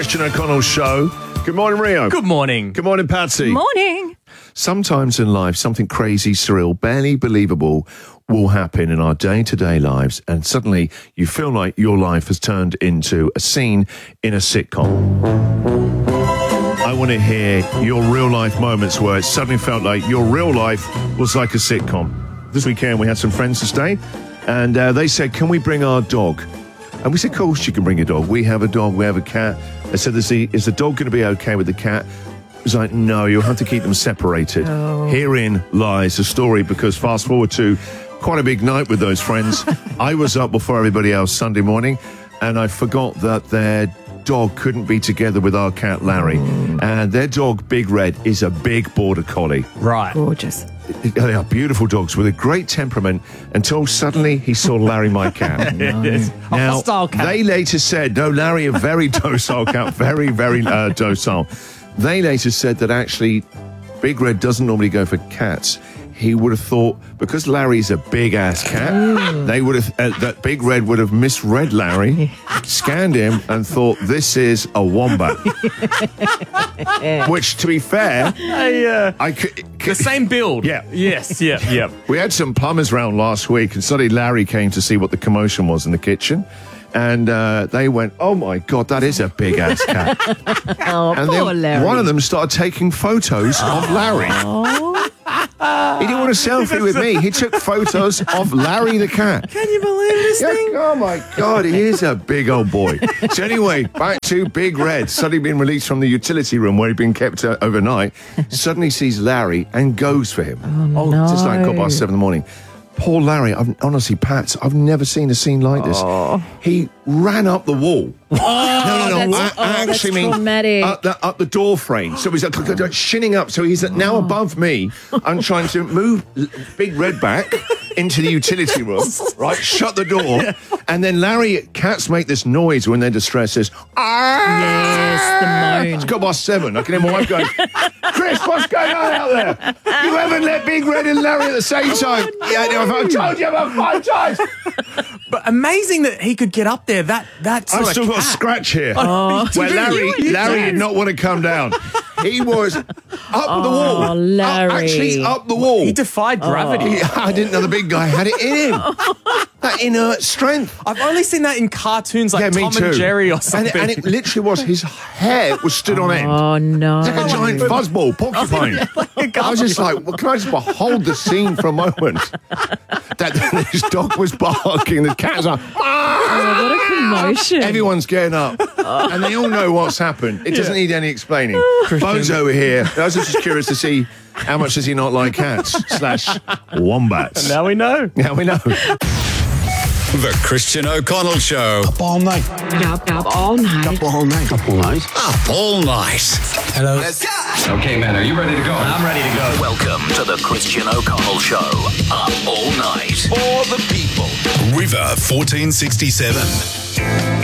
Christian O'Connell Show. Good morning, Rio. Good morning. Good morning, Patsy. Morning. Sometimes in life, something crazy, surreal, barely believable will happen in our day-to-day lives, and suddenly you feel like your life has turned into a scene in a sitcom. I want to hear your real-life moments where it suddenly felt like your real life was like a sitcom. This weekend, we had some friends to stay, and they said, can we bring our dog? And we said, of course you can bring a dog. We have a dog, we have a cat. They said, is the dog going to be okay with the cat? It was like, no, you'll have to keep them separated. Oh. Herein lies the story, because fast forward to quite a big night with those friends. I was up before everybody else Sunday morning, and I forgot that their dog couldn't be together with our cat, Larry. And their dog, Big Red, is a big border collie. Right. Gorgeous. They are beautiful dogs with a great temperament until suddenly he saw Larry, my cat. A hostile cat. They later said, no, Larry, a very docile cat, very, very docile. They later said that actually Big Red doesn't normally go for cats. He would have thought, because Larry's a big-ass cat, they would have that Big Red would have misread Larry, scanned him, and thought, this is a wombat. Which, to be fair, I could... The same build. Yeah. Yes, yeah. We had some plumbers round last week, and suddenly Larry came to see what the commotion was in the kitchen. And they went, oh, my God, that is a big-ass cat. Oh, And poor then Larry. one of them started taking photos of Larry. He didn't want a selfie with me. He took photos of Larry the cat. Can you believe this Yeah, thing? oh, my God, he is a big old boy. So anyway, back to Big Red, suddenly being released from the utility room where he'd been kept overnight, suddenly sees Larry and goes for him. Oh, no. Just like 7:15 in the morning. Poor Larry, honestly, Pat, I've never seen a scene like this. He ran up the wall. No. I that's actually mean traumatic. up the door frame. So he's like shinning up. So he's now above me. I'm trying to move Big Red back into the utility room, right? Shut the door. And then cats make this noise when they're distressed. Says, Yes, the moan. it's got past 7. I can hear my wife going, Chris, what's going on out there? You haven't let Big Red and Larry at the same time. Yeah, I've told you about 5 times. But amazing that he could get up there. That's I've still got a scratch here. Where Larry did not want to come down. He was up the wall. Larry. Actually, up the wall. He defied gravity. I didn't know the big guy had it in him. That inert strength. I've only seen that in cartoons like Me Tom too. and Jerry or something. And it literally was, his hair was stood on end. Oh, no. It's like a giant fuzzball, porcupine. I was just like, well, can I just behold the scene for a moment? That this dog was barking, the cat was like, Oh, what a commotion. everyone's getting up. And they all know what's happened. It doesn't need any explaining. Bo's over here. I was just curious to see how much does he not like cats / wombats. Now we know. Now we know. The Christian O'Connell Show. Up all night. Up all night. Up all night. Up all night. Up all night. Hello. Okay, man, are you ready to go? I'm ready to go. Welcome to the Christian O'Connell Show. Up all night. For the people. River 1467.